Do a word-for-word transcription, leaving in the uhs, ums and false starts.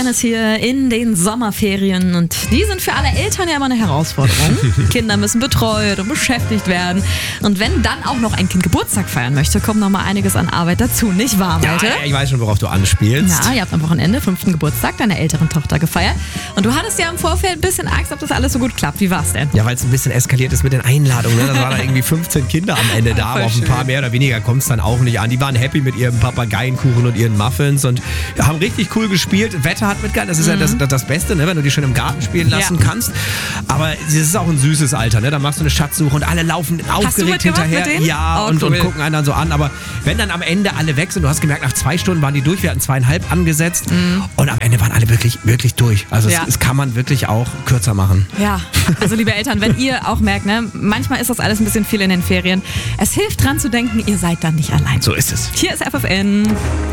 ist hier in den Sommerferien und die sind für alle Eltern ja immer eine Herausforderung. Kinder müssen betreut und beschäftigt werden. Und wenn dann auch noch ein Kind Geburtstag feiern möchte, kommt noch mal einiges an Arbeit dazu, nicht wahr, Malte? Ja, ich weiß schon, worauf du anspielst. Ja, ihr habt am Wochenende fünften Geburtstag deiner älteren Tochter gefeiert. Und du hattest ja im Vorfeld ein bisschen Angst, ob das alles so gut klappt. Wie war's denn? Ja, weil es ein bisschen eskaliert ist mit den Einladungen. Ne? Da waren da irgendwie fünfzehn Kinder am Ende da, aber auf ein paar mehr oder weniger kommt es dann auch nicht an. Die waren happy mit ihrem Papageienkuchen und ihren Muffins und haben richtig cool gespielt. Wetter hat mitgehalten, das ist mhm. ja das, das, das Beste, ne? Wenn du die schön im Garten spielen lassen ja. kannst. Aber es ist auch ein süßes Alter, ne? Da machst du eine Schatzsuche und alle laufen aufgeregt hinterher. Ja, oh, und, cool. und gucken einen dann so an. Aber wenn dann am Ende alle weg sind, du hast gemerkt, nach zwei Stunden waren die durch, wir hatten zweieinhalb angesetzt mhm. und am Ende waren alle wirklich, wirklich durch. Also ja. es, es kann man wirklich auch kürzer machen. Ja, also liebe Eltern, wenn ihr auch merkt, ne, manchmal ist das alles ein bisschen viel in den Ferien. Es hilft dran zu denken, ihr seid dann nicht allein. So ist es. Hier ist F F N.